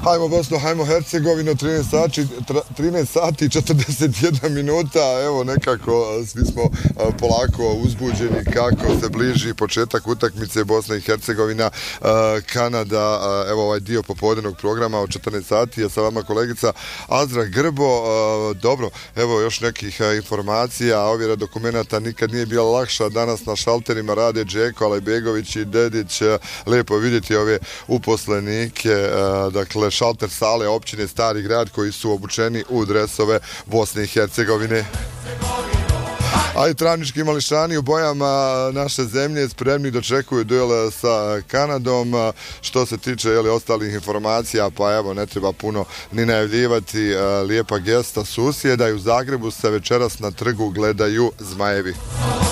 Hajmo Bosno, hajmo Hercegovinu, 13 sati 41 minuta, evo nekako svi smo polako uzbuđeni kako se bliži početak utakmice Bosna i Hercegovina, Kanada, evo ovaj dio popodnevnog programa od 14 sati, ja sa vama kolegica Azra Grbo. Dobro, evo još nekih informacija, ovjera dokumenata nikad nije bila lakša, danas na šalterima rade Džeko, Alajbegović i Dedić, lijepo vidjeti ove uposlenike, dakle šalter sale općine Stari grad koji su obučeni u dresove Bosne i Hercegovine. A i travnički mališani u bojama naše zemlje spremni dočekuju duel sa Kanadom. Što se tiče ostalih informacija, pa evo ne treba puno ni najavljivati, lijepa gesta susjeda i u Zagrebu se večeras na trgu gledaju zmajevi.